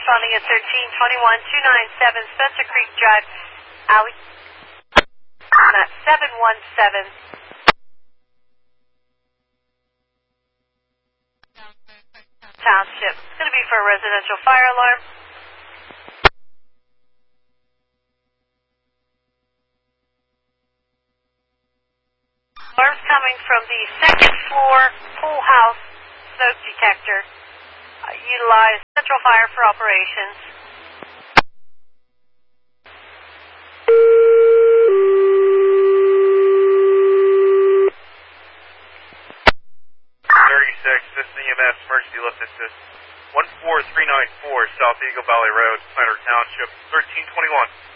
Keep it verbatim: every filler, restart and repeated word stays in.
responding at thirteen twenty-one two ninety-seven Spencer Creek Drive, Alley, at seven one seven. Township. It's going to be for a residential fire alarm. Alarm's coming from the second floor pool house smoke detector. Uh, utilize Central Fire for operations. thirty-six, this is E M S Emergency Lift Assist. one four three nine four South Eagle Valley Road, Snyder Township, thirteen twenty-one.